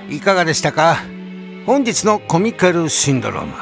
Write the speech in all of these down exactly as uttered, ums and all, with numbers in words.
いかがでしたか？本日のコミカルシンドローム。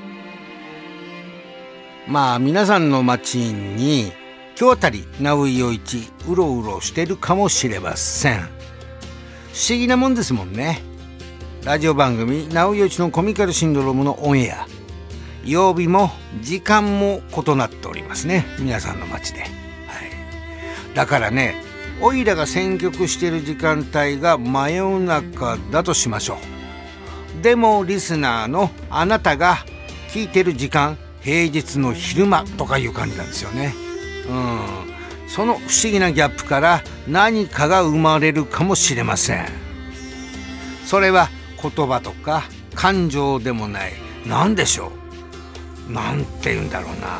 まあ皆さんの街に今日あたりナウイ陽一うろうろしてるかもしれません。不思議なもんですもんね。ラジオ番組ナウイ陽一のコミカルシンドロームのオンエア、曜日も時間も異なっておりますね、皆さんの街で、はい、だからね、おいらが選曲している時間帯が真夜中だとしましょう。でもリスナーのあなたが聞いてる時間、平日の昼間とかいう感じなんですよね。うん、その不思議なギャップから何かが生まれるかもしれません。それは言葉とか感情でもない、何でしょう、なんて言うんだろうな、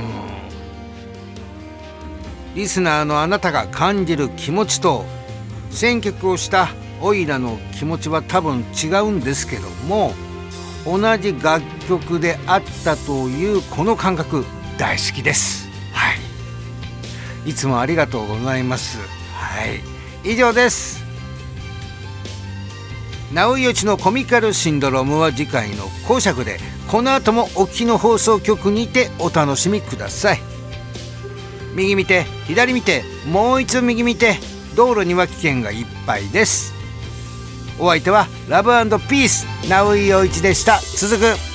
うん、リスナーのあなたが感じる気持ちと選曲をしたおいらの気持ちは多分違うんですけども、同じ楽曲であったというこの感覚大好きです。はい、いつもありがとうございます。はい、以上です。ナウイ陽一のコミカルシンドロームは次回の講釈で、この後もお聞きの放送局にてお楽しみください。右見て左見てもう一度右見て、道路には危険がいっぱいです。お相手はラブ&ピースナウイ陽一でした。続く。